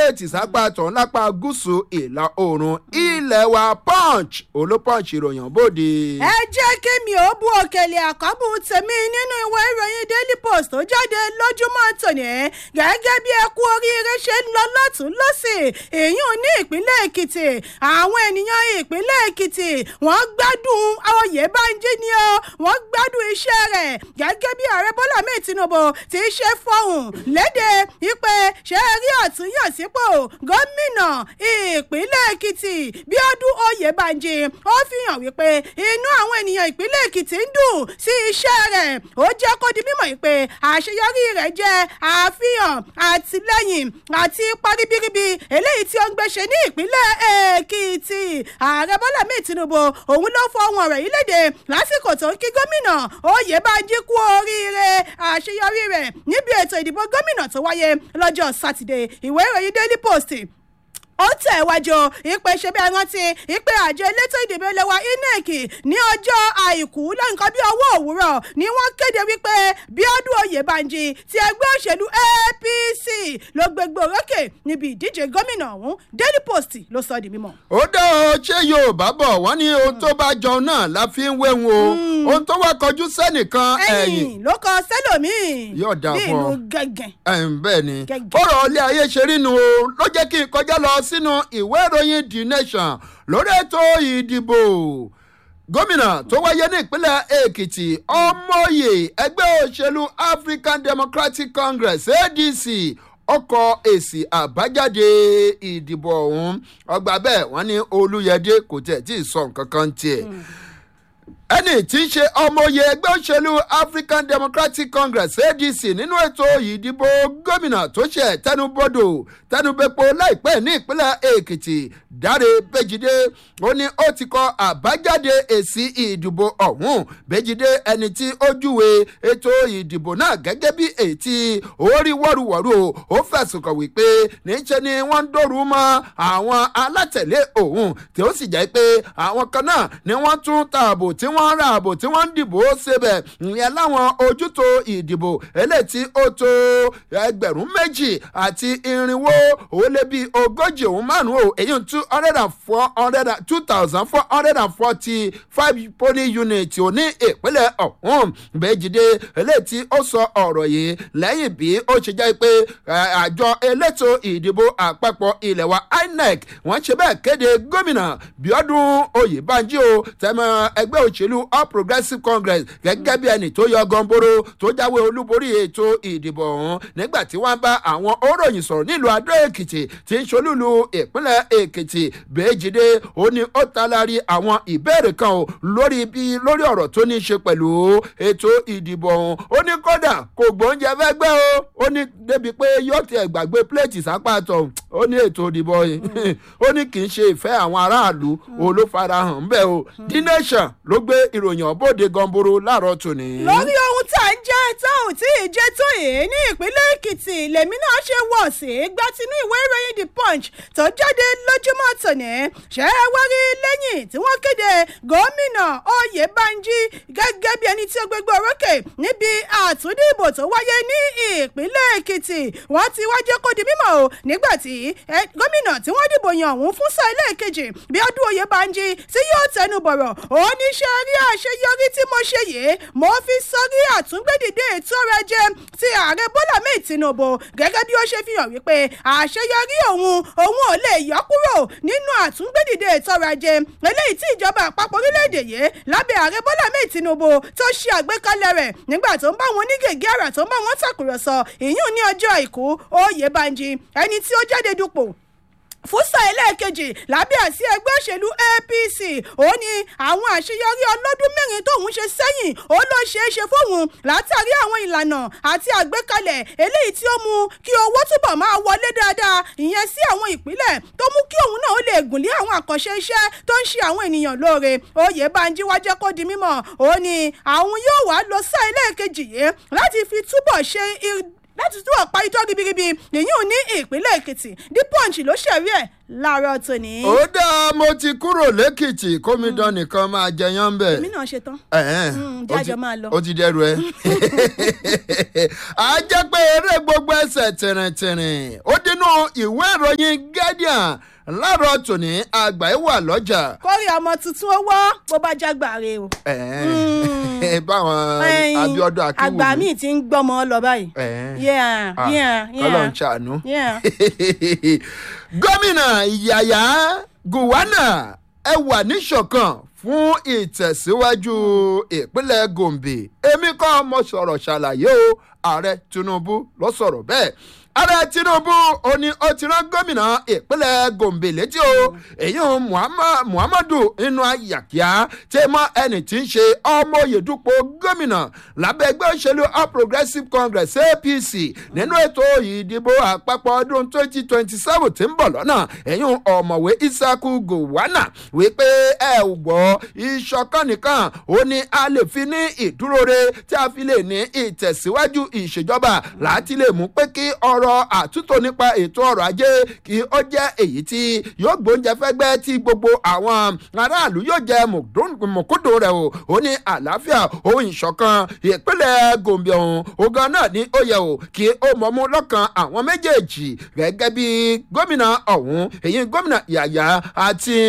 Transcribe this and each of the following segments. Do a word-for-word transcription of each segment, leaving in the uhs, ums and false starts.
pléètì sápá tọ̀hún lápá gúúsù ìlà oòrùn ilẹ̀ wa punch olópunch ìròyìn bòde. ẹ jẹ́ kí mi ò bu òkèlè àkọ́bù tèmi nínú ìwé ìròyìn daily post tó jáde lójúmọ́ tòní gẹ́gẹ́ bí ẹkú oríire ṣe ń lọ lọ́tún lọ́sì èyún ní ìpínlẹ̀ èkìtì àwọn ènìyàn ìpínlẹ̀ èkìtì wọ́n gbádùn oyèbánjí ni ó wọ́n gbádùn iṣẹ́ rẹ̀ gẹ́gẹ́ bí ààrẹ bọ́lá mẹ́ẹ̀ tinubu ti ṣe fọhùn léde wípé ṣe rí àtúnyànsípò gómìnà ìpínlẹ̀ èkìtì bíọ́dún oyèbánjí ó fi hàn wípé inú àwọn ènìyàn ìpínlẹ̀ èkìtì ń dùn sí iṣẹ́ rẹ̀ ó jẹ́ kó di mímọ̀ wípé àṣeyọrí rẹ̀ jẹ́ àfihàn àtìlẹ́yìn àti ipa ribiribi eléyìí tí ó ń gbéṣe ní ìpínlẹ̀ èkìtì ààrẹ bọ́lá mẹ́ẹ̀ tinubu òun ló fọ ohun ọ̀rọ̀ yìí léde lásìkò tó ń kí gómìnà oyèbánjí kú oríire àṣeyọrí rẹ̀ níbi ètò ìdìbò gómìnà tó wáyé lọ́jọ́ sátidé ìwé ìròyìn daily post ó tẹ̀ wájú ìpè ṣe bí arántí ìpè àjọ elétò ìdìbò ilé wa inec ní ọjọ́ àìkú lẹ́ǹkan bí ọwọ́ òwúrọ̀ ni wọ́n kéde wípé bíọ́dún oyèbánjí ti ẹgbẹ́ òṣèlú apc ló gbégbó rókè níbi ìdíje gómìnà ọ̀hún daily post ló sọ di mímọ́. ó dá ọ ṣé yorùbá bọ̀ wọ́n ní ohun tó bá jọ náà la fi ń wéhun o ohun tó wá kọjú sẹ́nìkan ẹ̀yìn ló kọ sẹ́lòmíì yóò dà fún ọ nínú gẹ́gẹ́. bẹ́ẹ̀ ni ọ̀rọ̀ ilé ayé ṣe rí nu o ló jẹ́ kí n kọjá lọ sínú ìwé ìròyìn the nation lórí ètò ìdìbò gómìnà tó wáyé ní ìpínlẹ̀ èkìtì ọmọye ẹgbẹ́ òṣèlú african democratic congress A D C ọkọ̀ èsì àbájáde ìdìbò ọ̀hún ọgbà bẹ́ẹ̀ wọ́n ní olúyẹdẹ kò tẹ̀ tí ì sọ nǹkan kan tiẹ̀ ẹni tí í ṣe ọmọye ẹgbẹ́ òṣèlú african democratic congress A D C nínú ètò ìdìbò gómìnà tó ṣe tẹnubodò tẹnubẹpo láìpẹ́ ní ìpínlẹ̀ èkìtì dáre bẹ́jídé ó ní ó ti kọ àbájáde èsì ìdìbò ọ̀hún bẹ́jídé ẹni tí ó júwe ètò ìdìbò náà gẹ́gẹ́ bí èyí tí orí wọ́rùwọ́rù ó fẹ̀sùn kàn wípé níṣẹ́ ni wọ́n ń dòrú mọ́ àwọn alátẹ̀lé òun tí ó sì jẹ́ pé àwọn kan náà ni wọ́n tún tààbò tí wọ́n wọ́n ra ààbò tí wọ́n ń dìbò ṣebẹ̀ ìyẹn láwọn ojútó ìdìbò eléyìí tí ó tó ẹgbẹ̀rún méjì àti irinwó ó lé bí ogójì òun márùn-ún o èyí two hundred and four hundred and two thousand four hundred and forty five polling units ò ní ìpínlẹ̀ ọ̀hún bẹ́ẹ̀jìdé eléyìí tí ó sọ ọ̀rọ̀ yìí lẹ́yìn bí ó ṣe jẹ́ pé àjọ elétò ìdìbò àpapọ̀ ilẹ̀ wa I N E C wọ́n ṣe bẹ́ẹ̀ kéde gómìnà bíọ́dún oyèbánjí o tẹ́mọ̀ ẹgbẹ́ òṣèlú all progressives congress gẹ́gẹ́ bí ẹni tó yọ gọ́ńbóró tó jáwé olúborí ètò ìdìbò ọ̀hún nígbà tí wọ́n bá àwọn òròyìn sọ̀rọ̀ nílùú adó èkìtì tí ń ṣolúlu ìpínlẹ̀ èkìtì bẹ́ẹ̀jìdé ó ní ó talari àwọn ìbéèrè kan o lórí bí lórí ọ̀rọ̀ tó ní í ṣe pẹ̀lú ètò ìdìbò ọ̀hún ó ní kódà kò gbóúnjẹ fẹ́ gbẹ́ o ó ní débi pé yóò tiẹ̀ gbàgbé pléètì sápàtọ̀ ó ní ètò ìdìbò yìí ó ní kì í ṣe ìfẹ́ àwọn aráàlú olófarahàn bẹ́ẹ̀ o the nation ló gbé ìròyìn ọ̀bọ̀dé gọ́ńbóró láàárọ̀ tòní. lórí ohun tá à ń jẹ́ tá ò tí ì jẹ́ tó yìí ní ìpínlẹ̀ èkìtì lèmi náà ṣe wọ̀ sí gbá tinú ìwé ìròyìn the punch tó jáde lójúmọ́ tòní ṣé ẹ wá rí lẹ́yìn tí wọ́n kéde gómìnà oyèbánjí gẹ́gẹ́ bí ẹni tí ó gbégbé orókè níbi àtúndìbò tó wáyé ní ìpínlẹ̀ èkìtì wọ́n ti wá jẹ́ kó di mímọ̀ o nígbà tí gómìnà tí wọ́n dìbò yàn ọ̀hún fún sáà ẹlẹ́ẹ̀kejì bíọ́dún oyèbánjí tí yóò tẹnu bọ̀rọ̀ oníṣẹ́ rí àṣeyọrí tí mo ṣe yìí mo fi sọrí àtúngbédìde ètò ọrọ̀ ajé ti ààrẹ bọ́lá mẹ́ẹ̀ tinubu gẹ́gẹ́ bí ó ṣe fi hàn wípé àṣeyọrí òun òun ò lè yọ kúrò nínú àtúngbédìde ètò ọrọ̀ ajé eléyìí tí ìjọba àpapọ̀ orílẹ̀-èdè yìí lábẹ́ ààrẹ bọ́lá mẹ́ẹ̀ tinubu tó ṣe àgbékalẹ̀ rẹ̀ nígbà tó ń bá wọn onígègé àrà tó ń bá wọn tàkùrọ̀sọ ìyún ní ọjọ́ àìkú oyèbánjí ẹni tí ó jáde dupò fúsà ẹlẹ́ẹ̀kejì lábẹ́ àsí ẹgbẹ́ òṣèlú A P C ó ní àwọn àṣeyọrí ọlọ́dún mẹ́rin tóun ṣe sẹ́yìn ó ló ṣeé ṣe fóun látàrí àwọn ìlànà àti àgbékalẹ̀ eléyìí tí ó mú kí owó túbọ̀ máa wọlé dáadáa ìyẹn sí àwọn ìpínlẹ̀ tó mú kí òun náà ó lè gùn lé àwọn àkànṣe iṣẹ́ tó ń ṣe àwọn ènìyàn lóore oyèbánjí wá jẹ́ kó di mímọ̀ ó ní àwọn yóò wá lọ sáà ẹlẹ́ẹ̀kejì yìí láti fi túbọ̀ ṣe láti tún ọ̀pá itọ́ ribiribi nìyún ní ìpínlẹ̀ èkìtì The Punch ló ṣẹ̀rí ẹ̀ láàárọ̀ tòní. ó dáa mo ti kúrò lẹ́kìtì kómìdán nìkan máa jẹyàn bẹ́ẹ̀. èmi náà ṣe tán. jájọ máa lọ. ó ti dẹrù ẹ. a jẹ́ pé eré gbogbo ẹsẹ̀ tìrìntìrìn ó dínú ìwé ìròyìn Guardian láàárọ̀ tòní àgbà ẹ̀ wà lọ́jà. kórè ọmọ tuntun owó bó bá jágbàre o. báwọn Abíọ́dún Akínwùmí. àgbà mi ti ń gbọ́mọ lọ báyìí. kọ́lọ̀ ń ṣàánú. gómìnà Yàyà Gowon ẹ wà níṣọ̀kan fún ìtẹ̀síwájú ìpínlẹ̀ Gombe èmi kọ́ mo sọ̀rọ̀ ṣàlàyé o ààrẹ Tinubu ló sọ̀rọ̀ bẹ́ẹ̀ ààrẹ Tinubu ó ní ó ti rán gómìnà ìpínlẹ̀ Gombe létí o èyí Muhammadu inú Yàkíá tí mọ ẹni tí ń ṣe ọmọ oyèdúpọ̀ gómìnà lábẹ́ ẹgbẹ́ òṣèlú All Progressives Congress A P C nínú ètò ìdìbò àpapọ̀ ọdún twenty twenty seven tí ń bọ̀ lọ́nà èyí ọ̀mọ̀wé Isaku Gowon wípé ẹ ò gbọ́ ìṣọ̀kan nìkan ó ní a lè fi ní ìdúróore tí a fi lè ní ìtẹ̀síwájú ìṣèjọba láti lè mú pé kí ọ̀rọ̀ àtúntò nípa ètò ọrọ̀ ajé kí ó jẹ́ èyí tí yóò gbóúnjẹ fẹ́gbẹ́ tí gbogbo àwọn aráàlú yóò jẹ mọ̀kúndùn rẹ̀ o ó ní àlàáfíà ohun ìṣọ̀kan ìpínlẹ̀ Gombe ọ̀hún ogan náà ní ó yẹ o kí ó mọ̀mú lọ́kàn àwọn méjèèjì gẹ́gẹ́ bí gómìnà ọ̀hún èyí gómìnà Yàyà àti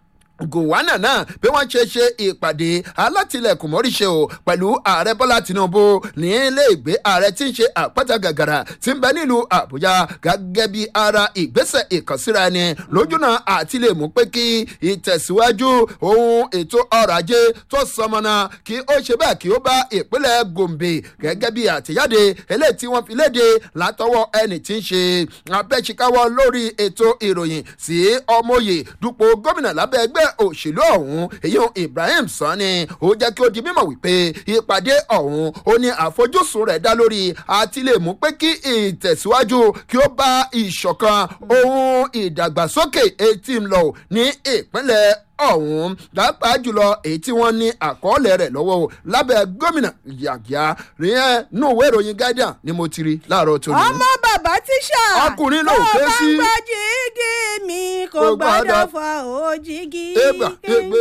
Gowon náà bí wọ́n ṣe ṣe ìpàdé alátìlẹ̀kùn mọ́ríṣẹ́ o pẹ̀lú ààrẹ Bọ́lá Tinubu ní ilé ìgbé ààrẹ tí ń ṣe àpáta gàgàrà tí ń bẹ nílùú Àbújá gẹ́gẹ́ bí ara ìgbésẹ̀ ìkànsíra ẹni lójúnà àti lè mú pé kí ìtẹ̀síwájú ohun ètò ọrọ̀ ajé tó sọmọnà kí ó ṣe bẹ́ẹ̀ kí ó bá ìpínlẹ̀ Gombe gẹ́gẹ́ bí àtẹ̀jáde eléyìí tí wọ́n fi léde látọwọ́ ẹni tí ń ṣe abẹ́ṣikáwọ́ lórí ètò ìròyìn sí ọmọye dupò gómìnà lábẹ́ ẹgbẹ́ òṣèlú ọ̀hún èyí Ibrahim Sani ó jẹ́ kí ó di mímọ̀ wípé ìpàdé ọ̀hún ó ní àfojúsùn rẹ̀ dá lórí àti lè mú pé kí ìtẹ̀síwájú kí ó bá ìṣọ̀kan ohun ìdàgbàsókè etí ń lọ ní ìpínlẹ̀ ọ̀hún pàápàá jùlọ èyí tí wọ́n ní àkọọ́lẹ̀ rẹ̀ lọ́wọ́ o lábẹ́ gómìnà Yàyà rí ẹ nú ìwé ìròyìn Guardian ni mo ti rí láàárọ̀ tó ní. ọmọ bàbá tíṣà ọkùnrin ló ké sí. tó bá ń gba jígí mi kò gbọ́dọ̀ fọ òjìgí. ẹgbà ẹgbẹ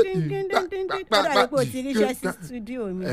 kódà ipò tí ríṣẹ́ sí stúdíò mi.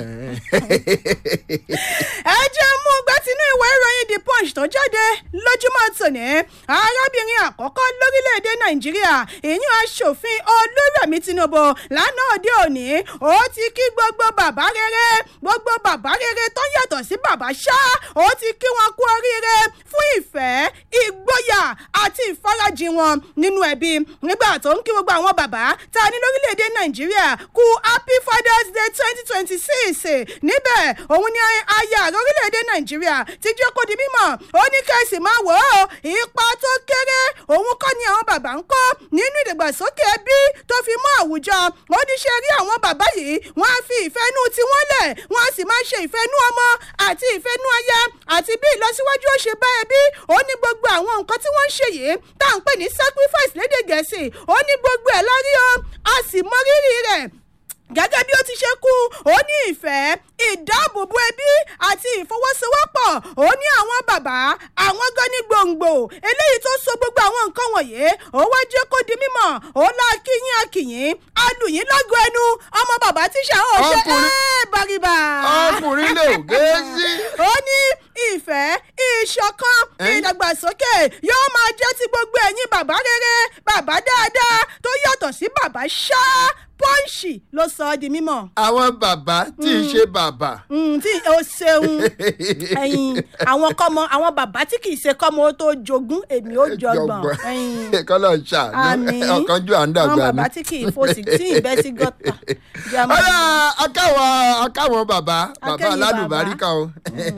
ẹ jẹ́ mú gbẹ́tínú ìwé ìròyìn The Punch tó jáde lójúmọ́ tòní arábìnrin àkọ́kọ́ lórílẹ̀‐èdè Nàìjíríà ìyún aṣòfin Olúrẹ̀mí Tinubu lánàá òde òní ó ti kí gbogbo bàbá rere gbogbo bàbá rere tó yàtọ̀ sí bàbá ṣá ó ti kí wọn kú oríire fún ìfẹ́ ìgboyà àti ìfarajìn wọn nínú ẹbí nígbà tó ń kí gbogbo àwọn bàbá tá a ní lórílẹ̀‐èdè Nàìjíríà kú Happy Father's Day twenty twenty six níbẹ̀ òun ni aya ààrẹ orílẹ̀‐èdè Nàìjíríà ti jẹ́ kó di mímọ̀ ó ní kẹ́sì máa wò ó ipa tó kéré òun kọ́ ni àwọn bàbá ń kó nínú ìdàgbàsókè ẹbí tó fi mọ́ àwùjọ ó ní ṣe rí àwọn bàbá yìí wọ́n á fi ìfẹ́nú tiwọn lẹ̀ wọ́n á sì máa ṣe ìfẹ́nú ọmọ àti ìfẹ́nú aya àti bí ìlọsíwájú ó ṣe bá ẹbí ó ní gbogbo àwọn nǹkan tí wọ́n ń ṣe yìí tá à ń pè ní sacrifice lédè Gẹ̀ẹ́sì ó ní gbogbo ẹ̀ lárí o a sì mọ rírì rẹ̀ gẹ́gẹ́ bí ó ti ṣe kú ó ní ìfẹ́ ìdáàbòbò ẹbí àti ìfọwọ́sowọ́pọ̀ ó ní àwọn bàbá àwọn gan ní gbòǹgbò eléyìí tó so gbogbo àwọn nǹkan wọ̀nyí ó wá jẹ́ kó di mímọ̀ ó lá kíyín akìyín alùyín lọ́gọ̀ ẹnu ọmọ bàbá tíṣà ó ṣe ẹ́ bàrìbà. ọkùnrin lè gé sí. ó ní ìfẹ́ ìṣọ̀kan ìdàgbàsókè yóò máa jẹ́ ti gbogbo ẹ̀yin bàbá rere bàbá dáadáa tó yàtọ̀ sí bàbá ṣáá Pọ́ǹṣì ló sọ ọ́ di mímọ̀. àwọn bàbá tí ì ṣe bàbá. tí o ṣeun ẹyin àwọn kọ́mọ àwọn bàbá tí kì í ṣe kọ́mọ ó tó jogún èmi ó jọgbọ̀n. kọ́lọ̀ ń ṣàánú ọ̀kanjú à ń dàgbà ni. àwọn bàbá tí kì í fòsì tí ì bẹ́ sí gọ́tà. ọ̀rẹ́ akáwọn akáwọn bàbá bàbá aládùbárí kan o.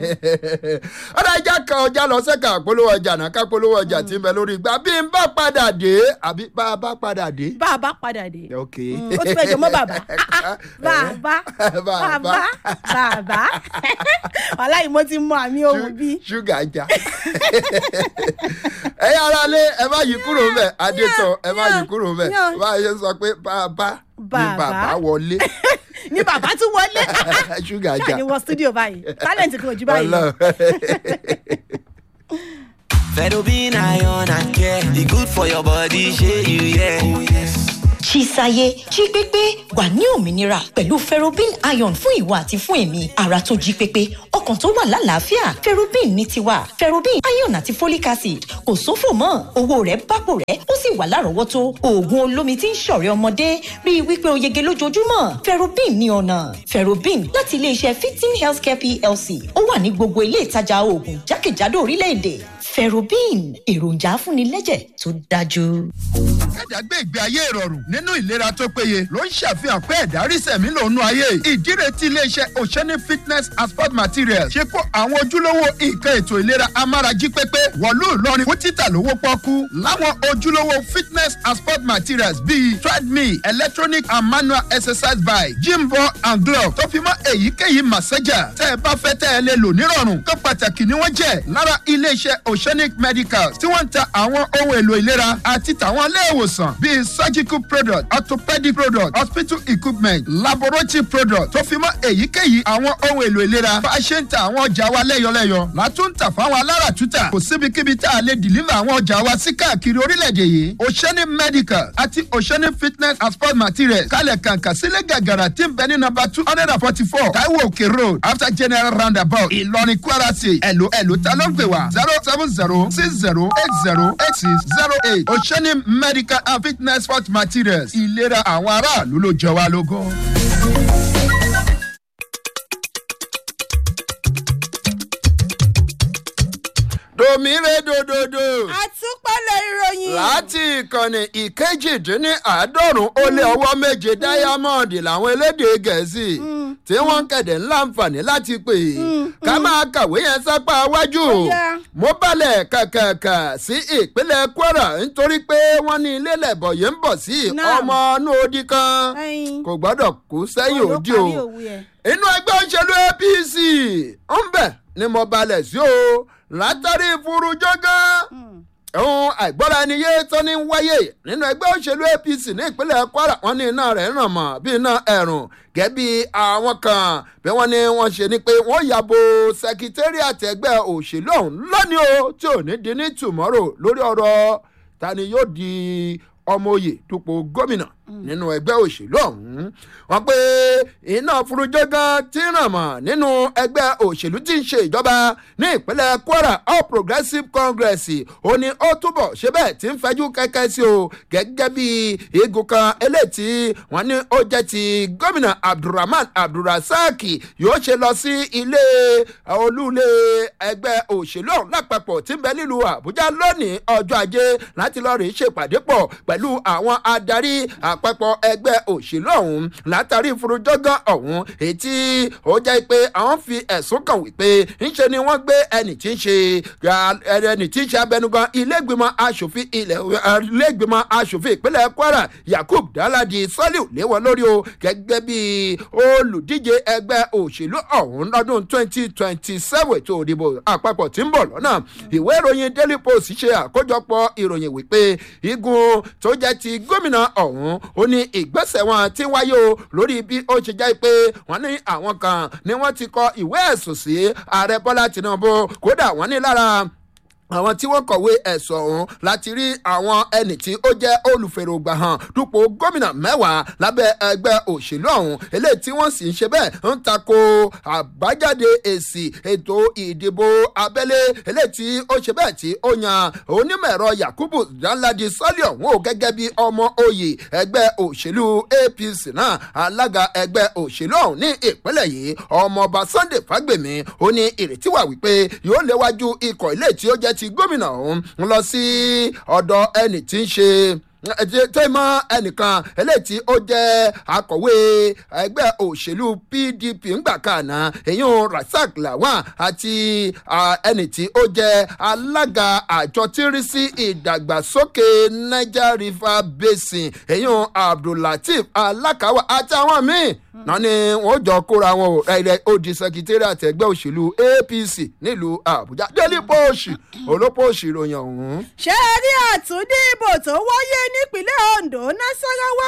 ọ̀rẹ́ ẹja kan ọjà lọ sẹ́ka polówó ọjà náà ká polówó ọjà tí ń bẹ lórí ìgbà bí n bá padà dé àbí bá a bá padà dé. bá a bá padà dé. ok ó ti fẹ́ jọ mọ́ bàbá bàbá bàbá bàbá wàláhì mo ti mọ àmì ohun bí. ṣúgà já ẹ yára lé ẹ má yí kúrò mbẹ adétọ ẹ má yí kúrò mbẹ bá a ṣe sọ pé bàbá ni bàbá wọlé ni bàbá tún wọlé ṣúgà já ṣáà ni wọ studio báyìí talent kan ò jú báyìí. Ferrobin iron and care, e good for your body, shey you hear? Oh yes. Chisaye jí pépé wà ní òmìnira pẹ̀lú Ferrobin iron fún ìwà àti fún èmi ara tó jí pépé ọkàn tó wà lálàáfíà Ferrobin ní tiwa Ferrobin iron àti folic acid kò sófò mọ́ owó rẹ̀ bápò rẹ̀ ó sì wà lárọ̀ọ́wọ́tó oògùn olómi tí ń ṣọ̀rẹ́ ọmọdé rí i wípé o yege lójoojúmọ́ Ferrobin ní ọ̀nà Ferrobin láti iléeṣẹ́ fifteen healthcare plc ó wà ní gbogbo ilé ìtajà oògùn jákèjádò orílẹ̀-èdè Ferrobin èròjà afúnilẹ́jẹ̀ tó dájú. ẹ̀dá gbé ìgbé ayé ìrọ̀rùn nínú ìlera tó péye ló ń ṣàfihàn pé ẹ̀dá rí sẹ̀mí lòún ayé ìdíre tí iléeṣẹ́ Oceanic fitness and sport materials ṣe kó àwọn ojúlówó nǹkan ètò ìlera amárají pépé wọ̀lú Ìlọrin fún títà lówó pọ́kú láwọn ojúlówó fitness and sport materials bíi treadmill electronic and manual exercise bike gym ball and glove tó fi mọ́ èyíkéyìí massager tẹ́ ẹ bá fẹ́ tẹ́ ẹ lè lò nírọ̀rùn tó pàtàkì ni wọ́n jẹ́ lára iléeṣẹ́ Oceanic medicals tí wọ́n ń ta àwọn ohun èlò ìlera àti tàwọn ilé ìwòsàn bíi surgical product orthopedic product hospital equipment laboratory product tó fi mọ́ èyíkéyìí àwọn ohun èlò ìlera bá a ṣe ń ta àwọn ọjà wa lẹ́yọlẹ́yọ látún tà fáwọn aláràtúntà kò síbikíbi tá a lè deliver àwọn ọjà wa sí káàkiri orílẹ̀-èdè yìí Oceanic medical àti Oceanic fitness and sport materials kálẹ̀ kàǹkà sílẹ̀ gàgàrà tí ń bẹ ní number two hundred and forty-four Taiwo Òkè road after general roundabout Ìlọrin Kwara State ẹ̀lò ẹ̀lò ta ló ń pè wá zero seven zero six zero eight zero eight six zero eight Oceanic medical and fitness sport materials ìlera àwọn aráàlú ló jẹ wá lógún. Domire dododo. Àtúpalẹ̀ ìròyìn. Láti ìkànnì ìkejìdínláàádọ́rùn ó lé ọwọ́ méje Diamond làwọn elédè Gẹ̀ẹ́sì tí wọ́n ń kẹ̀dẹ̀ ńláǹfààní láti pè é. Ká máa kàwé yẹn sápá wájú. Mo balẹ̀ kàkàkà sí ìpínlẹ̀ Kwara nítorí pé wọ́n ní ilé lẹ̀bọ̀ yìí ń bọ̀ sí ọmọ inú odi kan. Kò gbọ́dọ̀ kú sẹ́yìn òdì o. Inú ẹgbẹ́ òṣèlú A P C ń bẹ̀ ni mo balẹ̀ sí o. Látàrí ìfurujọ́gán ohun àìgbọ́ra ẹni yé tó ní wáyé nínú ẹgbẹ́ òṣèlú A P C ní ìpínlẹ̀ Kwara wọ́n ní iná rẹ̀ ràn mọ́ bí iná ẹ̀rùn gẹ́bí àwọn kan bí wọ́n ní wọ́n ṣe ni pé wọ́n yàbò secretariat ẹgbẹ́ òṣèlú ọ̀hún lónìí o tí ò ní di ní tomorrow lórí ọ̀rọ̀ ta ni yóò di ọmọ oyè dupò gómìnà nínú ẹgbẹ́ òṣèlú ọ̀hún wọ́n pé iná furujọ́gán tí ràn mọ́ nínú ẹgbẹ́ òṣèlú tí ń ṣe ìjọba ní ìpínlẹ̀ Kwara All Progressives Congress ó ní ó túbọ̀ ṣe bẹ́ẹ̀ tí ń fẹjú kẹ́kẹ́ sí o gẹ́gẹ́ bí igun kan eléyìí tí wọ́n ní ó jẹ́ ti gómìnà Abdulrahman Abdulrasaq yóò ṣe lọ sí ilé olúlé ẹgbẹ́ òṣèlú ọ̀hún lápapọ̀ tí ń bẹ nílùú Àbújá lónìí ọjọ́ ajé láti lọ́ọ́ rí ṣèpàdé pọ̀ pẹ̀lú àwọn adarí àpapọ̀ ẹgbẹ́ òṣèlú ọ̀hún látàrí ìfurujọ́gán ọ̀hún èyí tí ó jẹ́ pé àwọn fi ẹ̀sùn kàn wípé ńṣe ni wọ́n gbé ẹni tí ń ṣe ẹni tí ń ṣe abẹnugan ilégbìmọ̀ aṣòfin ilẹ̀ ilégbìmọ̀ aṣòfin ìpínlẹ̀ Kwara Yakub Daladi Soliu léwọ́ lórí o gẹ́gẹ́ bí olùdíje ẹgbẹ́ òṣèlú ọ̀hún lọ́dún twenty twenty seven ètò òdìbò àpapọ̀ tí ń bọ̀ lọ́nà ìwé ìròyìn Daily Post ṣe àkójọpọ̀ ìròyìn wípé igun tó jẹ́ ti gómìnà ọ̀hún ó ní ìgbésẹ̀ wọn tí wáyé o lórí bí ó ṣe jẹ́ pé wọ́n ní àwọn kan ni wọ́n ti kọ ìwé ẹ̀sùn sí ààrẹ Bọ́lá Tinubu kódà wọ́n ní lára àwọn tí wọ́n kọ̀wé ẹ̀sọ̀ ọ̀hún láti rí àwọn ẹni tí ó jẹ́ olùfèrògbà hàn dupò gómìnà mẹ́wàá lábẹ́ ẹgbẹ́ òṣèlú ọ̀hún eléyìí tí wọ́n sì ń ṣe bẹ́ẹ̀ ń tako àbájáde èsì ètò ìdìbò abẹ́lé eléyìí tí ó ṣe bẹ́ẹ̀ tí ó yan onímọ̀ ẹ̀rọ Yakubu Danladi Soliu ọ̀hún ò gẹ́gẹ́ bí ọmọ oyè ẹgbẹ́ òṣèlú A P C náà alága ẹgbẹ́ òṣèlú ọ̀hún ní ìpínlẹ̀ yìí ọmọọba Sunday Fagbemi ó ní ìrètí wà wípé yóò léwájú ikọ̀ ilé tí ó jẹ́ ti gómìnà ọ̀hún ń lọ sí ọ̀dọ̀ ẹni tí ń ṣe tó mọ ẹnìkan eléyìí tí ó jẹ́ akọ̀wé ẹgbẹ́ òṣèlú P D P ńgbà kàná èyún Rasaq Lawan àti ẹni tí ó jẹ́ alága àjọ tí ń rí sí ìdàgbàsókè Niger River Basin èyún Abdullateef Alakawa àti àwọn míì náà ni wọ́n jọ kóra wọn ò rẹ̀ ó di sẹkítẹ́rì àtẹ̀gbẹ́ òṣèlú A P C nílùú Àbújá Daily Post olópòṣì ìròyìn ọ̀hún. ṣé ẹ rí àtúndì ìbò tó wáyé nípínlẹ̀ Ondo Nasarawa Kano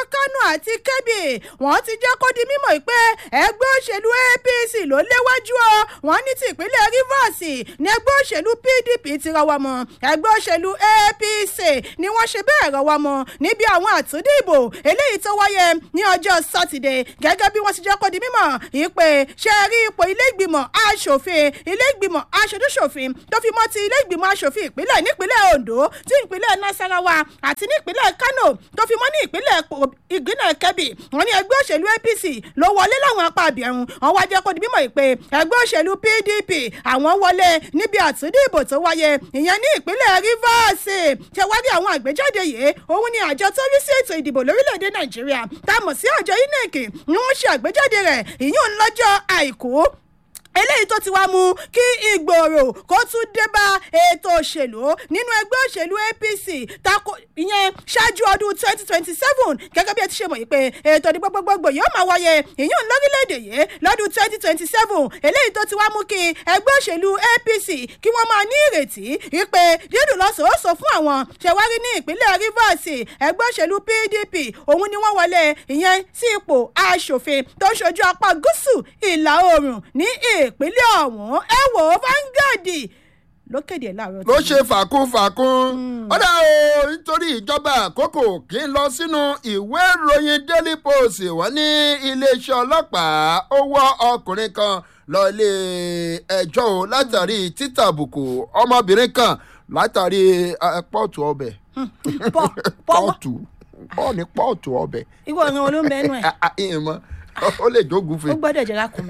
àti kebbi wọ́n ti jẹ́ kó di mímọ̀ pé ẹgbẹ́ òṣèlú A P C ló léwájú ọ wọ́n ní ti ìpínlẹ̀ Rivers ní ẹgbẹ́ òṣèlú P D P ti rọwọ́ mọ́ ẹgbẹ́ òṣèlú A P C ni wọ́n ṣe bẹ́ẹ̀ rọwọ́ mọ́ níbi àwọn àtúndìbò eléyìí tó wáyé ní ọjọ́ sátidé gẹ́gẹ́ bí wọ́n ti jẹ́ kó di mímọ̀ ìpè ṣe rí ipò ilé ìgbìmọ̀ aṣòfin ilé ìgbìmọ̀ aṣojúṣòfin tó fi mọ́ ti ilé ìgbìmọ̀ aṣòfin ìpínlẹ̀ nípínlẹ̀ Ondo tí ìpínlẹ̀ Nasarawa àti nípínlẹ̀ Kano tó fi mọ́ ní ìpínlẹ̀ ìgbìnà Kebbi wọ́n ní ẹgbẹ́ òṣèlú A P C ló wọlé láwọn apá àbẹ̀rùn wọ́n wá jẹ́ kó di mímọ̀ ìpè ẹgbẹ́ òṣèlú P D P àwọn wọlé níbi àtúndìbò tó wáyé ìyẹn ní ìpínlẹ̀ Rivers ṣe wá rí àwọn àgbéjáde yìí òun ni àjọ tó rí sí ètò ìdìbò lórílẹ̀‐èdè Nàìjíríà tá a mọ̀ sí àjọ I N E C ni wọ́n ṣe àgbéjáde rẹ̀ ìyún lọ́jọ́ àìkú eléyìí tó ti wá mú kí ìgbòòrò kó tún dé bá ètò òṣèlú nínú ẹgbẹ́ òṣèlú A P C tako ìyẹn ṣáájú ọdún twenty twenty seven gẹ́gẹ́ bí ẹ ti ṣe mọ̀ yìí pé ètò ìdìbò gbogbogbò yóò máa wáyé ìyún lórílẹ̀‐èdè yìí lọ́dún twenty twenty seven eléyìí tó ti wá mú kí ẹgbẹ́ òṣèlú A P C kí wọ́n máa ní ìrètí wípé dídùn lọ́sọ̀ọ́sọ̀ fún àwọn ṣẹ̀wárí ní ìpínlẹ̀ Rivers ẹgbẹ́ òṣèlú P D P òun ni wọ́n wọlé ìyẹn sí ipò aṣòfin tó ń ṣojú apá gúúsù ìlà oòrùn ní ìpínlẹ̀ ọ̀hún ẹ wò ó Vanguard ló kéde láàárọ̀ ló ṣe fàkúnfàkún ọ̀dà o nítorí ìjọba àkókò kí n lọ sínú ìwé ìròyìn Daily Post wọ́n ní iléeṣẹ́ ọlọ́pàá ó wọ́ ọkùnrin kan lọ ilé ẹjọ́ o látàrí títàbùkù ọmọbìnrin kan látàrí pọ́ọ̀tù ọbẹ̀ pọ́ọ̀tù pọ́ọ̀nì pọ́ọ̀tù ọbẹ̀. ìwọ ọ̀ràn olóńgbẹ́nu ẹ̀ ó lè jógun fi. ó gbọ́dọ̀ jẹ́ lákùnmí.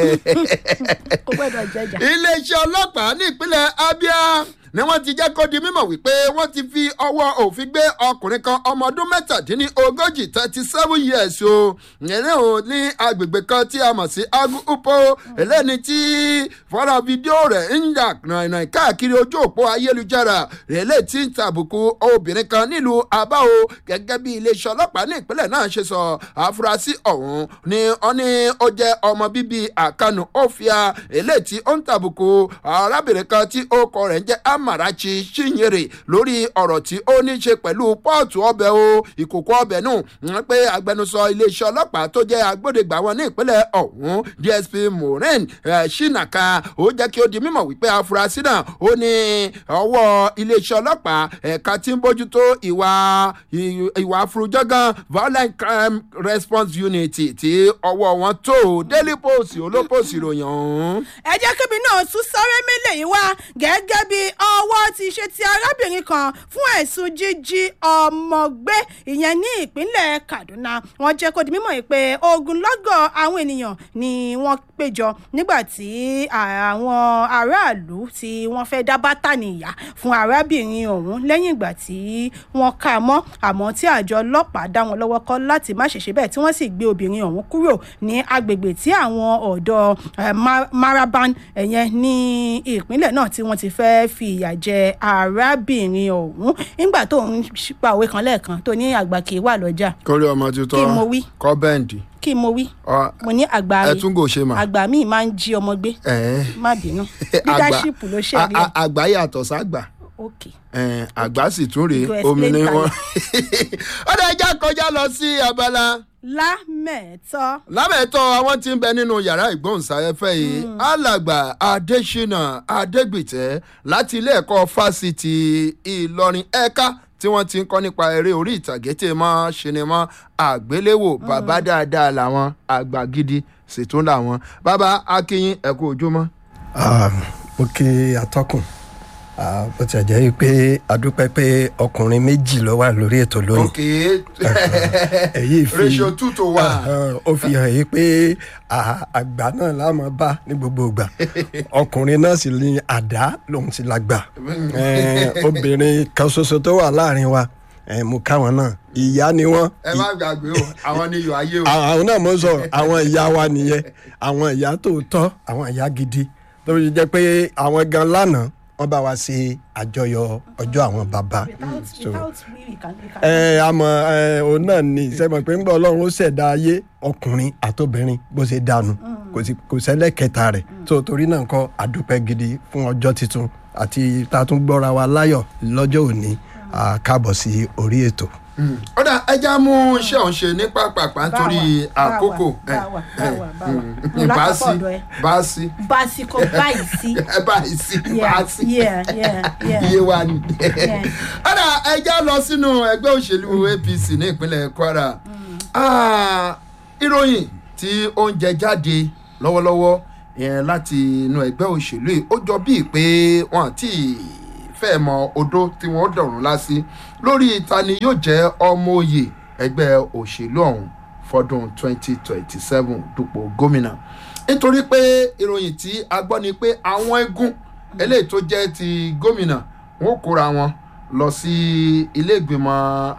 ó gbọ́dọ̀ jẹ́jà. iléeṣẹ́ ọlọ́pàá ní ìpínlẹ̀ Abia ni wọ́n ti jẹ́ kó di mímọ̀ wípé wọ́n ti fi ọwọ́ òfin gbé ọkùnrin kan ọmọ ọdún mẹ́tàdínlógójì thirty seven years o ìrìn o ní agbègbè kan tí a mọ̀ sí Agu Upo eléyìí tí fọ́nrán fídíò rẹ̀ ń yà nàìjíríà káàkiri ojú òpó ayélujára eléyìí tí ń tàbùkù obìnrin kan nílùú Aba o gẹ́gẹ́ bí iléeṣẹ́ ọlọ́pàá ní ìpínlẹ̀ náà ṣe sọ àfúrásì ọ̀hún ni wọ́n ní ó jẹ́ ọmọ bíbí Àkànú Òfìà eléyìí tí ó ń tàbùkù arábìnrin kan tí ó kọ rẹ̀ ń jẹ́ Amarachi Chinyere lórí ọ̀rọ̀ tí ó ní ṣe pẹ̀lú pọ́ọ̀tù ọbẹ̀ o ìkòkò ọbẹ̀ nù wọ́n pé agbẹnusọ iléeṣẹ́ ọlọ́pàá tó jẹ́ agbódegbà wọn ní ìpínlẹ̀ ọ̀hún D S P Maureen Shinaka ó jẹ́ kí ó di mímọ̀ wípé afurasí náà ó ní ọwọ́ iléeṣẹ́ ọlọ́pàá ẹ̀ka tí ń bójútó ìwà ìwà afurujọ́gán Violent Crime Response Unit tí ọwọ́ wọn tó Daily Post olópòsì ìròyìn ọ̀hún. ẹ jẹ́ kébì náà tún sáré mílẹ̀ yìí wá gẹ́gẹ́ bí ọwọ́ ti ṣe ti arábìnrin kan fún ẹ̀sùn jíjí ọmọ gbé ìyẹn ní ìpínlẹ̀ Kaduna wọ́n jẹ́ kó di mímọ̀ pé ogunlọ́gọ̀ àwọn ènìyàn ni wọ́n péjọ nígbà tí àwọn aráàlú tí wọ́n fẹ́ dá bátà níyà fún arábìnrin ọ̀hún lẹ́yìn ìgbà tí wọ́n kà á mọ́ àmọ́ tí àjọ ọlọ́pàá dá wọn lọ́wọ́ kọ́ láti má ṣèṣe bẹ́ẹ̀ tí wọ́n sì gbé obìnrin ọ̀hún kúrò ní agbègbè tí àwọn ọ̀dọ́ Maraban ẹ̀yẹn ní ìpínlẹ̀ náà tí wọ́n ti fẹ́ fi ìyà jẹ arábìnrin ọ̀hún nígbà tó ń pa òwe kan lẹ́ẹ̀kan tó ní àgbà kì í wà lọ́jà. kórè ọmọ tuntun kí mo wí. kọ́ bẹ́ǹdì. kí mo wí. mo ní àgbà ẹ tún gò ṣe mà. àgbà míì máa ń jí ọmọ gbé. má bínú leadership ló ṣe rí ẹ. àgbà yàtọ̀ ságbà. ok. àgbà sì tún rèé omi ni wọn. ọ̀dọ̀ ẹja kọjá lọ sí abala lámẹ̀tọ́. lámẹ̀tọ́ àwọn tí ń bẹ nínú yàrá ìgbóhùnsáfẹ́fẹ́ yìí alàgbà Adésínà Adégbìtẹ́ láti ilé ẹ̀kọ́ fásitì Ìlọrin ẹ̀ka tí wọ́n ti ń kọ́ nípa eré orí ìtàgé tí mọ́ sinimá àgbéléwò bàbá dáadáa làwọn àgbà gidi sì tún làwọn bàbá akínyìn ẹ kú ojúmọ́. mo kí atọ́kùn bó ti jẹ́ pé adúpẹ́ pé ọkùnrin méjì ló wà lórí ètò lónìí. ok èyí fi ratio two to one. ó fi hàn yí pé àgbà náà la máa bá ní gbogbo ìgbà ọkùnrin náà sì ní àdá lòun sì lágbà obìnrin kan ṣoṣo tó wà láàrin wa mo káwọn náà ìyá ni wọn. ẹ má gbàgbé o àwọn ni iyọ̀ ayé o. àwọn náà mo sọ àwọn ìyá wa nìyẹn àwọn ìyá tòótọ́ àwọn ìyá gidi tó fi jẹ́ pé àwọn gan lánàá wọ́n bá wa ṣe àjọyọ̀ ọjọ́ àwọn bàbá. ẹ àmọ́ ẹ òun náà ni sẹ́mọ̀ pé ńgbà Ọlọ́run ó ṣẹ̀dá ayé ọkùnrin àtobìnrin bó ṣe dànù kò ṣẹlẹ̀ kẹta rẹ̀ tó torí náà kọ́ àdúpẹ́ gidi fún ọjọ́ tuntun àti tá a tún gbọ́ra wa láyọ̀ lọ́jọ́ òní káàbọ̀ sí orí ètò. ọ̀dà ọ̀dà ẹja mú iṣẹ́ òun ṣe ní pápápá nítorí àkókò báàsì báàsì báàsì kò báyìí sí báàsì báàsì iye iye wa ni. ọ̀dà ẹja lọ sínú ẹgbẹ́ òṣèlú A P C ní ìpínlẹ̀ Kwara. ìròyìn tí ó ń jẹ jáde lọ́wọ́lọ́wọ́ yẹn láti inú ẹgbẹ́ òṣèlú yìí ó jọ bíi pé wọ́n àti fẹ́ mọ odó tí wọ́n dọ̀rùn lásì lórí ta ni yóò jẹ́ ọmọ òye ẹgbẹ́ òṣèlú ọ̀hún fọdún twenty twenty seven dupò gómìnà nítorí pé ìròyìn tí a gbọ́ ni pé àwọn igun eléyìí tó jẹ́ ti gómìnà wọn kóra wọn lọ sí ilé ìgbìmọ̀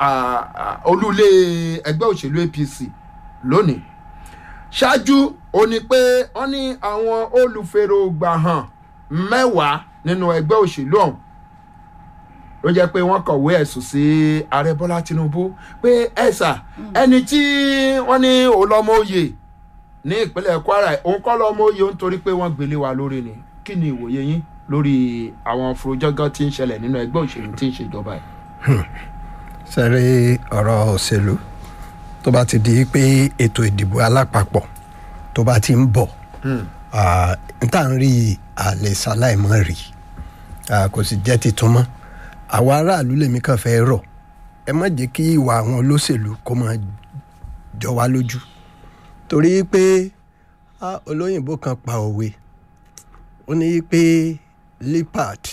olúlé ẹgbẹ́ òṣèlú A P C lónìí ṣáájú ó ní pé wọ́n ní àwọn olùfèrògbà hàn mẹ́wàá nínú ẹgbẹ́ òṣèlú ọ̀hún ló jẹ́ pé wọ́n kọ̀wé ẹ̀sùn sí ààrẹ Bọ́lá Tinubu pé ẹ̀sà ẹni tí wọ́n ní olọ́mọ oyè ní ìpínlẹ̀ Kwara òun kọ́ lọ́mọ oyè nítorí pé wọ́n gbélé wa lórí ni kí ni ìwòye yín lórí àwọn fúrojọ́gán tí ń ṣẹlẹ̀ nínú ẹgbẹ́ òṣèlú tí ń ṣèjọba yìí. sẹ́rí ọ̀rọ̀ òṣèlú tó bá ti di pé ètò ìdìbò alápapọ̀ tó bá ti ń bọ̀ n tá n rí àlè ṣaláìmọ́ rí kò sì jẹ́ titun mọ́ àwọn aráàlú lèmi kàn fẹ́ rọ̀ ẹ má jẹ́ kí ìwà àwọn olóṣèlú kó máa jọ wá lójú torí pé olóyìnbó kan pa òwe ó ní pé leopard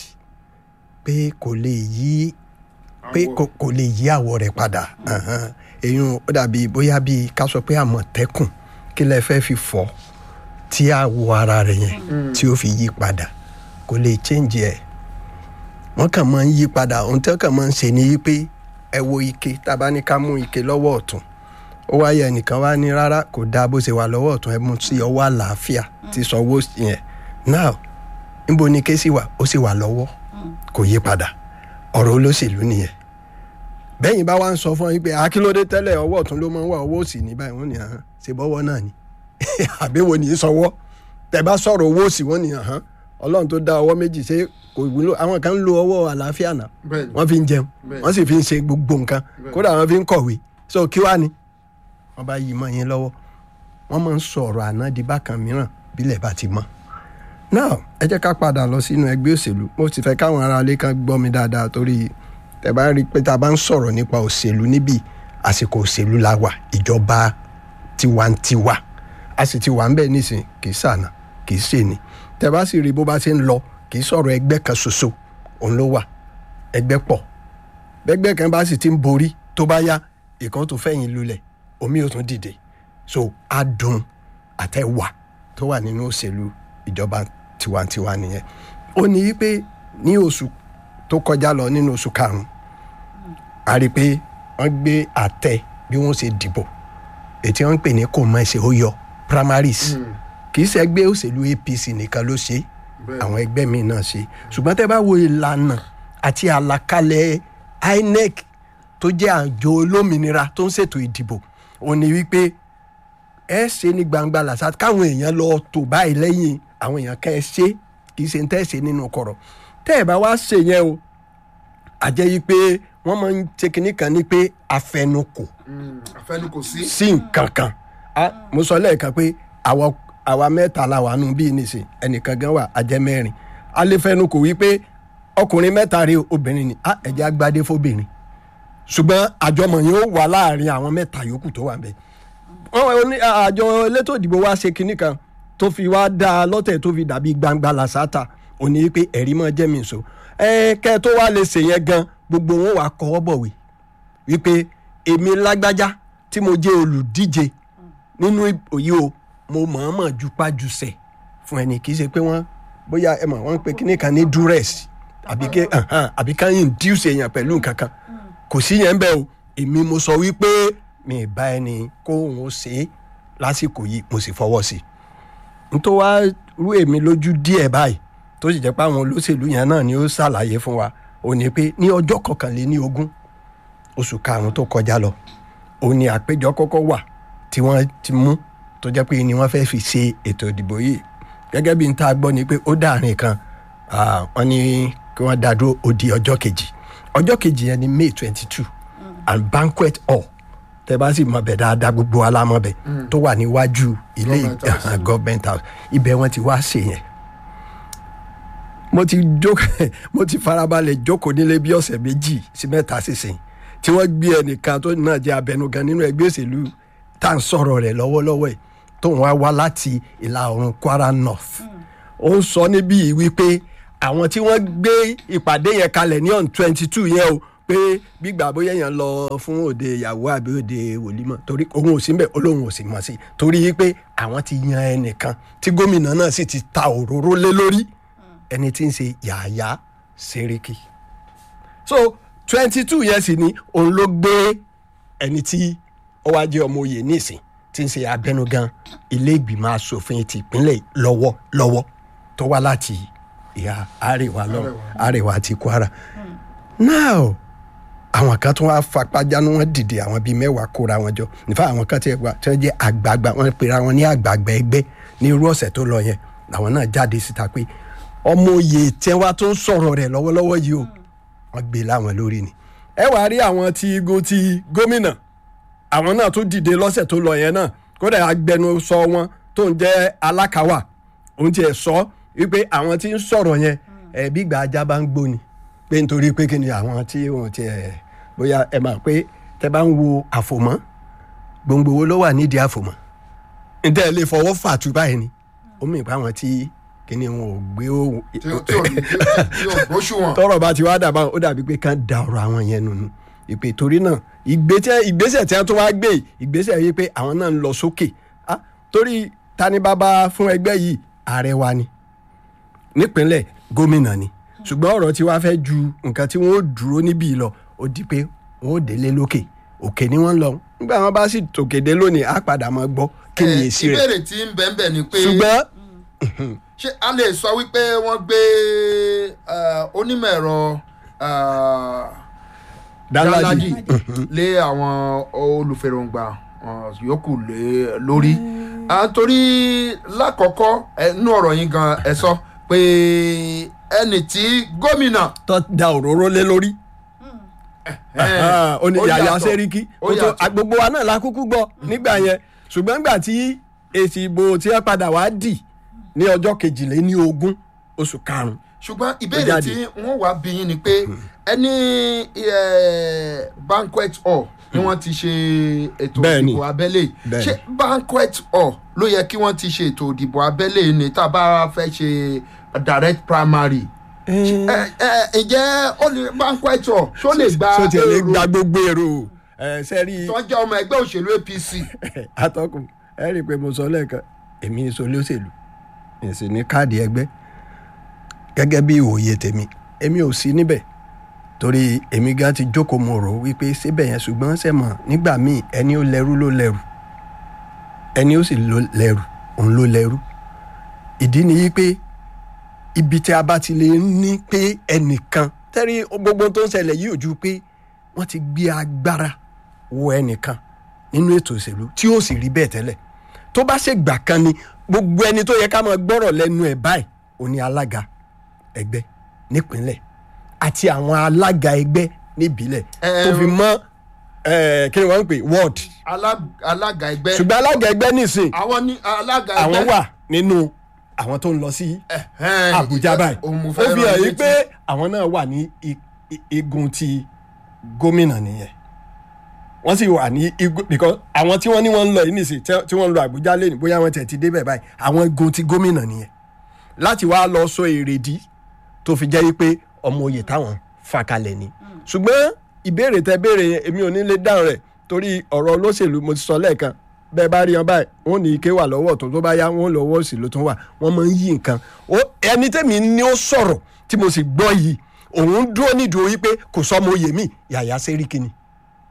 pé kò lè yí pé kò lè yí àwọ̀ rẹ̀ padà èyí ó dàbí bóyá bíi ká sọ pé àmọ̀tẹ́kùn kí lẹ fẹ́ fi fọ́ tí àwọ̀ ara rẹ̀ yẹn tí ó fi yí padà kò lè change ẹ̀ wọ́n kàn máa ń yí padà ohun tí wọ́n kàn máa ń ṣe ni pé ẹ wo ike tá a bá ní ká mú ike lọ́wọ́ ọ̀tún ó wáyé ẹnìkan wá ní rárá kò dáa bó ṣe wà lọ́wọ́ ọ̀tún ẹ mú sí ọwọ́ àlàáfíà tí sanwó yẹn now níbo ni ike sì wà ó sì wà lọ́wọ́ kò yí padà ọ̀rọ̀ olóṣèlú nìyẹn bẹ́yìn bá wá ń sọ fún yín pé akílódé tẹ́lẹ̀ ọwọ́ ọ̀tún ló máa ń wà ọwọ́ òsì ní báyìí wọ́n ní hàn ṣe bọ́wọ́ náà ni àbí wo ní í sọwọ́ tẹ́ bá sọ̀rọ̀ owó òsì wọ́n ní hàn ọlọ́run tó dá ọwọ́ méjì ṣe kò wúlò àwọn kan ń lo ọwọ́ àlàáfíà náà wọ́n fi ń jẹun wọ́n sì fi ń ṣe gbogbo nǹkan kódà wọ́n fi ń kọ̀wé so kí wá ni wọ́n bá yí mọ́ yín lọ́wọ́ wọ́n máa ń sọ̀rọ̀ àná di bákan mìíràn bílẹ̀ bá ti mọ́ now ẹ jẹ́ ká padà lọ sínú ẹgbẹ́ òṣèlú mo sì fẹ́ káwọn aráalé kan gbọ́ mi dáadáa torí tẹ́ bá rí i pé tá a bá ń sọ̀rọ̀ nípa òṣèlú níbi àsìkò òṣèlú la wà ìjọba tiwantiwa a sì ti wà ń bẹ̀ nísìn kì í sànà kì í ṣèní tẹ́ bá sì rí bó bá ṣe ń lọ kì í sọ̀rọ̀ ẹgbẹ́ kan ṣoṣo òun ló wà ẹgbẹ́ pọ̀ bẹ́gbẹ́ kan bá sì ti ń borí tó bá yá ìkan tó fẹ̀yìn lulẹ̀ omi ò tún dìde so adùn àtẹwà tó wà nínú òṣèlú ìjọba tiwantiwa nìyẹn ó ní pé ní oṣù tó kọjá lọ nínú oṣù karùn-ún a rí i pé wọ́n gbé àtẹ bí wọ́n ṣe dìbò ètí wọ́n ń pè ní kò mọ̀ ṣe ó yọ primaries kì í ṣe ẹgbẹ́ òṣèlú A P C nìkan ló ṣe àwọn ẹgbẹ́ mi náà ṣe ṣùgbọ́n tẹ́ bá wo ìlànà àti àlàkalẹ̀ I N E C tó jẹ́ àjọ olómìnira tó ń ṣètò ìdìbò ó ní wípé ẹ ṣe ní gbangba làṣà káwọn èèyàn lọ tò báyìí lẹ́yìn àwọn èèyàn kẹ́ ẹ ṣe kì í ṣe ń tẹ́ ṣe nínú kọ̀rọ̀ tẹ́ ẹ bá wá ṣe yẹn o àjẹ́ yìí pé wọ́n máa ń ṣe kinní kan ní pé afẹnukò afẹnukò sí sí nǹkan kan mo sọ lẹ́ẹ̀kan pé àwọn àwa mẹ́ta la wà nù bíi nìsín ẹnìkan gan wà ajẹ́ mẹ́rin a lè fẹnu kò wí pé ọkùnrin mẹ́ta rí obìnrin ni a ẹ̀jẹ̀ agbádé fóbìnrin ṣùgbọ́n àjọmọ̀ yẹn ó wà láàrin àwọn mẹ́ta yòókù tó wà bẹ́ẹ̀ wọ́n ní àjọ elétò ìdìbò wa ṣe kinní kan tó fi wá dá a lọ́tẹ̀ tó fi dàbí gbangba làṣàtà ò ní pé ẹ̀rí mọ́ jẹ́ mi sọ ẹ kẹ́ tó wá lè ṣe yẹn gan gbogbo wọn wà kọ́wọ́ bọ̀wé wípé èmi lágbájá tí mo jẹ́ olùdíje nínú òye o mo mọ̀ọ́mọ̀ jupájusẹ̀ fún ẹni kì í ṣe pé wọ́n bóyá ẹ mọ̀ wọ́n ń pe kíní kan ní duress àbí ká induce èèyàn pẹ̀lú nǹkan kan kò sí yẹn bẹ́ẹ̀ o èmi mo sọ wípé mi ì bá ẹni kó òun ṣe é lásìkò yìí mo sì fọwọ́ sí i n tó wá rú èmi lójú díẹ̀ báyìí tó sì jẹ́ pé àwọn olóṣèlú yẹn náà ni ó ṣàlàyé fún wa ò ní pé ní ọjọ́ kọkànléní ogún oṣù karùn-ún tó kọjá lọ òun ni àpéjọ kọ́kọ́ wà tí wọ́n ti mú tó jẹ́ pé ni wọ́n fẹ́ fi ṣe ètò ìdìbò yìí gẹ́gẹ́ bí n ta gbọ́ ni pé ó dàrin kan wọ́n ní kí wọ́n dá dúró ó di ọjọ́ kejì ọjọ́ kejì yẹn ni May twenty two and banquet hall tẹ bá sì mọ bẹ dáadáa gbogbo alámọ bẹ tó wà níwájú ilé government house ibẹ̀ wọ́n ti wá ṣe yẹn mo ti jókòó mo ti farabalẹ̀ jókòó nílé bí ọ̀sẹ̀ méjì sí mẹ́ta sísìn tí wọ́n gbé ẹnìkan tó náà jẹ́ abẹnugan nínú ẹgbẹ́ òṣèlú tá à ń sọ̀rọ̀ rẹ̀ lọ́wọ́lọ́wọ́ ẹ̀ tó ń wá wá láti ìlà oòrùn Kwara North ó ń sọ níbí wípé àwọn tí wọ́n gbé ìpàdé yẹn kalẹ̀ ní on twenty two yẹn o pé gbígbà bóyá yẹn lọ fún òde ìyàwó àbí òde wòlímọ̀ torí òun ò sí mbẹ̀ olóhùn ò sì mọ̀ sí torí pé àwọn ti yan ẹnìkan tí gómìnà náà sì ti ta òróró lé lórí ẹni tí ń ṣe Yàyà Sẹ́ríkì so twenty two yẹn sì ni òun ló gbé ẹni tí ó wá jẹ́ ọmọ oyè nísìn tí ń ṣe abẹnugan ilé ìgbìmọ̀ asòfin ti ìpínlẹ̀ lọ́wọ́ lọ́wọ́ tó wá láti ìhà àríwá lọ àríwá ti Kwara now àwọn kan tó wá fapájánú wọn dìde àwọn bíi mẹ́wàá kóra wọn jọ nífà àwọn kan tí wọ́n jẹ́ àgbààgbà wọn pera wọn ní àgbààgbà ẹgbẹ́ ní irú ọ̀sẹ̀ tó lọ yẹn làwọn náà jáde síta pé ọmọ oyè tẹ́wá tó ń sọ̀rọ̀ rẹ̀ lọ́wọ́lọ́wọ́ yìí o wọ́n gbé láwọn lórí ni ẹ wàá rí àwọn tí igun ti gómìnà àwọn náà tó dìde lọ́sẹ̀ tó lọ yẹn náà kódà agbẹnusọ wọn tó ń jẹ́ alákàwà òun tiẹ̀ sọ wípé àwọn tí ń sọ̀rọ̀ yẹn ẹ̀ bí ìgbà ajá bá ń gbóni pé nítorí pé kí ni àwọn tí wọn tiẹ̀ bóyá ẹ máa pé tẹ bá ń wo àfòmọ́ gbòǹgbò wo ló wà nídìí àfòmọ́ ǹtẹ́ ẹ lè fọwọ́ fàtú báyìí ni ó mì pa àwọn tí kíni wọn ò gbé ó tọrọ bá ti wá dàbá ó dàbí pé kán da ọ̀rọ̀ àwọn yẹn nù ìpè torí náà ìgbésẹ̀ ìgbésẹ̀ tí wọ́n tún wá gbé ìgbésẹ̀ yìí pé àwọn náà ń lọ sókè torí tani bàbá fún ẹgbẹ́ yìí ààrẹ wa ni nípínlẹ̀ gómìnà ni ṣùgbọ́n ọ̀rọ̀ tí wàá fẹ́ ju nǹkan tí wọ́n ó dúró níbí lọ ó di pé wọ́n ó délé lókè òkè ni wọ́n lọ nígbà wọn bá sì tòkèdè lónìí á padà máa gbọ́ kí ni èsì rẹ̀. ìbéèrè tí ń bẹ́ẹ̀ bẹ́ẹ̀ ni pé ṣùgbọ́n ṣé a lè sọ wípé wọ́n gbé onímọ̀ ẹ̀rọ Danladi lé àwọn olùfèròǹgbà yòókù lé lórí torí lákọ̀ọ́kọ́ ẹnu ọ̀rọ̀ yín gan ẹ sọ pé ẹni tí gómìnà tó da òróró lé lórí ó ní Yàyà Sẹ́ríkì gbogbo wa náà la kúkú gbọ́ nígbà yẹn ṣùgbọ́n nígbà tí èsì ìbò tí wọ́n padà wá dì ní ọjọ́ kejìléní ogún oṣù karùn-ún. ṣùgbọ́n ìbéèrè tí wọ́n wá bí yín ni pé ẹni banquet hall ni wọ́n ti ṣe ètò ìdìbò abẹ́lé ṣé banquet hall ló yẹ kí wọ́n ti ṣe ètò ìdìbò abẹ́lé ni tá a bá fẹ́ ṣe direct primary ǹjẹ́ ó lè banquet hall ṣó lè gba èrò ṣó tiẹ̀ lè gba gbogbo èrò sẹ́rí. tọ́jà ọmọ ẹgbẹ́ òṣèlú A P C. atọ́kùn ẹ rí i pé mo sọ lẹ́ẹ̀kan èmi sọ lóṣèlú èsì ní káàdì ẹgbẹ́ gẹ́gẹ́ bí òye tèmi èmi ò sí níbẹ̀ torí èmi gan ti jókòó mo rò wípé síbẹ̀ yẹn ṣùgbọ́n sẹ́mọ̀ nígbà míì ẹni ó lẹ́rú ló lẹ́rù ẹni ó sì lẹ́rù òun ló lẹ́rù ìdí ni wípé ibi tí a bá ti lè ní pé ẹnìkan tẹ́rí gbogbo tó ń ṣẹlẹ̀ yìí ò ju pé wọ́n ti gbé agbára wọ ẹnìkan nínú ètò òṣèlú tí ó sì rí bẹ́ẹ̀ tẹ́lẹ̀ tó bá ṣe gbà kan ni gbogbo ẹni tó yẹ ká máa gbọ́rọ̀ lẹ́nu ẹ̀ báyìí òní alága ẹgbẹ́ nípínlẹ̀ àti àwọn alága ẹgbẹ́ níbílẹ̀ tó fi mọ́ kí ni wọ́n ń pè ward. alága ẹgbẹ́ ṣùgbọ́n alága ẹgbẹ́ nìsín àwọn ní alága ẹgbẹ́ àwọn wà nínú àwọn tó ń lọ sí Àbújá báyìí ó fi hàn yí pé àwọn náà wà ní igun ti gómìnà nìyẹn wọ́n sì wà ní igun because àwọn tí wọ́n ní wọ́n ń lọ yìí nìsín tí wọ́n ń lọ Àbújá lẹ́nu bóyá wọ́n tẹ̀ ti débẹ̀ báyìí àwọn igun ti gómìnà nìyẹn láti wá lọ sọ èrèdí tó fi jẹ́ pé ọmọ oyè táwọn fà kalẹ̀ ni ṣùgbọ́n ìbéèrè tẹ béèrè yẹn èmi ò ní lè dáhùn rẹ̀ torí ọ̀rọ̀ olóṣèlú mo ti sọ lẹ́ẹ̀kan bẹ́ẹ̀ bá rí wọn báyìí wọn ní ike wà lọ́wọ́ tó tó bá yá wọn lọ́wọ́ òsì ló tún wà wọ́n máa ń yí nǹkan ẹni tẹ́mi ní ó sọ̀rọ̀ tí mo sì gbọ́ yìí òun dúró nídùú yìí pé kò sọ ọmọ oyè mi Yàyà Sẹ́ríkì ni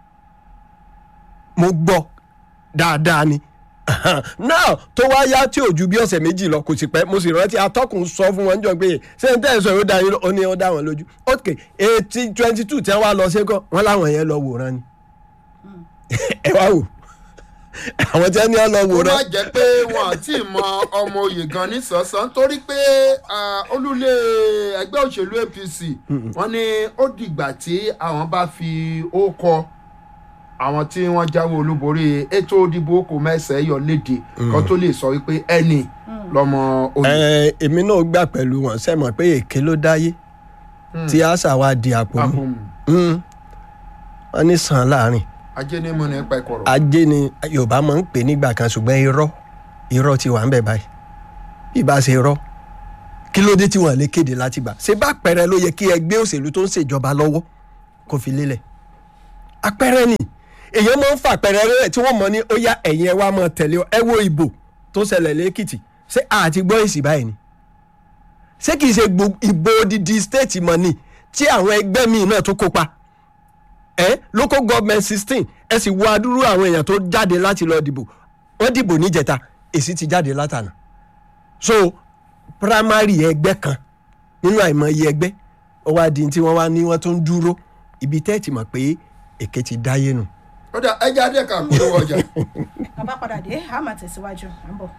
mo gbọ́ dáadáa ni náà tó wá yá tí ò ju bí ọ̀sẹ̀ méjì lọ kò sì pẹ́ mo sì rántí atọ́kùn sọ fún wọn jọ pé ṣé n tẹ́ ẹ̀ sọ yóò dá yín ó ní ó dá wọn lójú ok eighty twenty two tí wọ́n wá lọ sẹ́kọ̀ wọ́n láwọn yẹn lọ wòran ni ẹ wá wò àwọn tí wọ́n ní ọ lọ wòran. ó má jẹ́ pé wọn àti mọ ọmọ oyè gan ní sánsan torí pé olùlé ẹgbẹ́ òṣèlú A P C wọ́n ní ó dìgbà tí àwọn bá fi ó kọ àwọn tí wọ́n jáwé olúborí ètò ìdìbò kò mẹ́sẹ̀ yọ léde kan tó lè sọ wípé ẹni lọ́mọ oyè. èmi náà gbà pẹ̀lú wọn sẹ́mọ̀ pé èké ló dáyé tí àṣà wa di àpò mu wọ́n ní sàn láàrin. ajé ni mo ní pa ìkọ̀rọ̀. ajé ni yorùbá máa ń pè nígbà kan ṣùgbọ́n irọ́ irọ́ ti wà ń bẹ̀ báyìí bí bá ṣe irọ́ kí ló dé tí wọ́n lè kéde láti gbà ṣé bá pẹ̀rẹ̀ ló yẹ kí ẹgbẹ́ òṣèlú tó ń ṣèjọba lọ́wọ́ kó fi lélẹ̀ apẹ̀rẹ̀ ni èèyàn máa ń fa àpẹẹrẹ rẹ tí wọ́n mọ̀ ní ó yá ẹ̀yìn ẹ wá máa tẹ̀lé ẹ wo ìbò tó ṣẹlẹ̀ lẹ́kìtì ṣé àti gbọ́ èsì báyìí ni ṣé kìí ṣe ìbò odidi state mọ̀ ni tí àwọn ẹgbẹ́ míì náà tó kópa ẹ local government sixteen ẹ sì wo adúrú àwọn èèyàn tó jáde láti lọ dìbò wọ́n dìbò níjẹta èsì ti jáde látànà so primary ẹgbẹ́ kan nínú àìmọye ẹgbẹ́ ó wá di tí wọ́n wá ní wọ́n tó ń dúró ibi tẹ́ẹ̀tì mọ̀ pé èké ti dáyé nù. ó dà ẹja adé kan kúrò ọjà. bàbá padà dé a máa tẹ̀síwájú à ń bọ̀.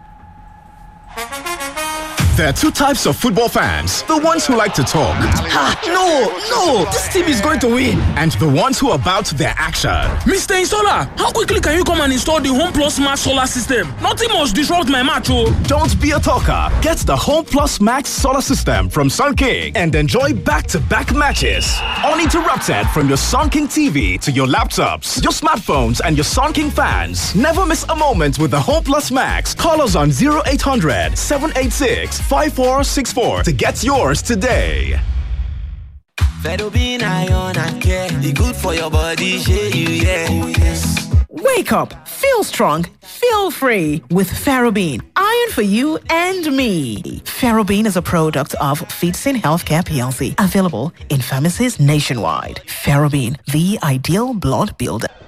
There are two types of football fans. The ones who like to talk. Ha, no, no, this team is going to win. And the ones who are about their action. Mister Installer, how quickly can you come and install the Home Plus Max solar system? Nothing must disrupt my match, oh. Don't be a talker. Get the Home Plus Max solar system from Sun King and enjoy back-to-back matches. Uninterrupted from your Sun King T V to your laptops, your smartphones, and your Sun King fans. Never miss a moment with the Home Plus Max. Call us on zero eight hundred, seven eight six, five four six four to get yours today. Ferrobin iron and care, the good for your body, shey you yeah. Oh yes. Wake up, feel strong, feel free with Ferrobin. Iron for you and me. Ferrobin is a product of Feetsin Healthcare P L C, available in pharmacies nationwide. Ferrobin, the ideal blood builder.